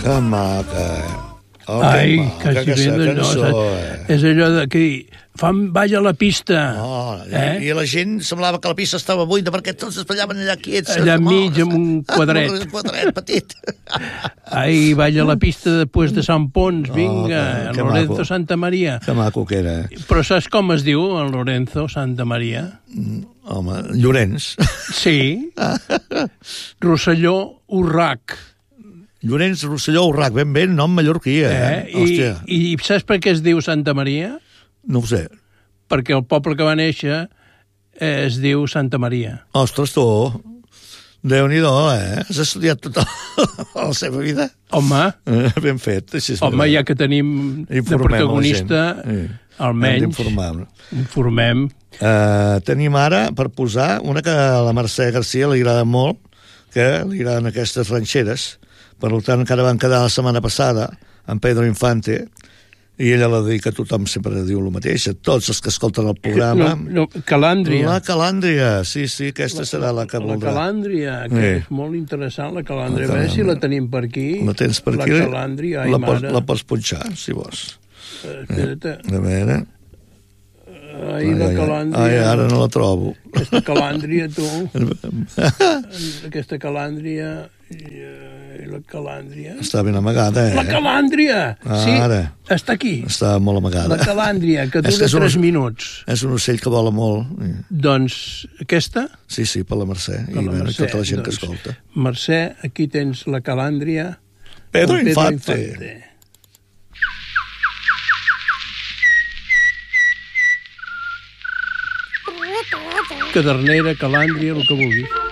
Que maca, Oh, Ai, maca, quasi bé, cançó, és allò de que fan ball a la pista. I la gent semblava que la pista estava buida perquè tots es ballaven allà quiets. Allà enmig, amb un quadret. Un quadret petit. Ai, ball a la pista després de Sant Pons, vinga, que Lorenzo maco. Santa Maria. Que maco que era. Però saps com es diu el Lorenzo Santa Maria? Home, Llorenç. Sí. Rosselló Urrac. Llorenç Rosselló Urrac, ben, nom mallorquí, Hòstia. I saps per què es diu Santa Maria? No ho sé. Perquè el poble que va néixer es diu Santa Maria. Ostres, tu, Déu-n'hi-do, Has estudiat tota la seva vida? Home, Ben fet. Així home, ja que tenim de protagonista, almenys informem. Tenim ara, per posar, una que a la Mercè Garcia li agrada molt, que li agraden aquestes ranxeres. Per tant, encara van quedar la setmana passada amb Pedro Infante, i ella la dedica a tothom, sempre diu el mateix, a tots els que escolten el programa. Calàndria. La Calàndria, sí, aquesta serà la que voldrà. La Calàndria, que és molt interessant, la Calàndria. A veure si la tenim per aquí. La tens per aquí? La Calàndria, ai, mare. La pots punxar, si vols. Espera't. A veure... Ai, la Calàndria. Ai, ara no la trobo. Aquesta Calàndria, tu. Aquesta Calàndria... La Calàndria... Està ben amagada, La Calàndria! Sí, ara. està aquí. Està molt amagada. La Calàndria, que dura 3 minuts. És un ocell que vola molt. Doncs, aquesta? Sí, per la Mercè. I tota la gent que escolta. Mercè, aquí tens la Calàndria. Pedro Infante. Cadernera, Calàndria, el que vulguis.